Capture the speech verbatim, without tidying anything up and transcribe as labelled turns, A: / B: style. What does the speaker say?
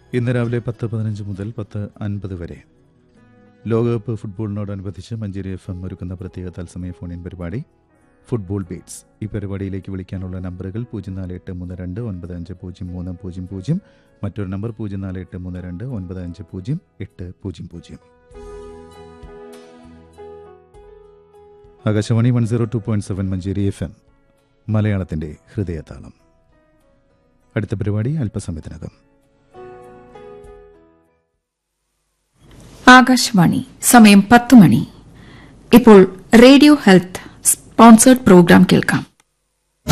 A: ഇന്ന് രാവിലെ പത്ത് പതിനഞ്ച് മുതൽ പത്ത് അൻപത് വരെ ലോകകപ്പ് ഫുട്ബോളിനോടനുബന്ധിച്ച് മഞ്ചേരി എഫ് എം ഒരുക്കുന്ന പ്രത്യേക തത്സമയ ഫോണിൻ പരിപാടി ഫുട്ബോൾ ബീറ്റ്സ്. ഈ പരിപാടിയിലേക്ക് വിളിക്കാനുള്ള നമ്പറുകൾ പൂജ്യം നാല് എട്ട് മൂന്ന് രണ്ട് ഒൻപത് അഞ്ച് പൂജ്യം മൂന്ന് പൂജ്യം പൂജ്യം, മറ്റൊരു നമ്പർ പൂജ്യം നാല് എട്ട് മൂന്ന് രണ്ട് ഒൻപത് അഞ്ച് പൂജ്യം എട്ട് പൂജ്യം പൂജ്യം. Akashvani one zero two point seven Manjeri F M, മലയാളത്തിന്റെ ഹൃദയതാളം. അടുത്ത പരിപാടി അല്പസമയത്തിനകം.
B: ആകാശവാണി, സമയം പത്ത് മണി. ഇപ്പോൾ റേഡിയോ ഹെൽത്ത് സ്പോൺസേർഡ് പ്രോഗ്രാം കേൾക്കാം.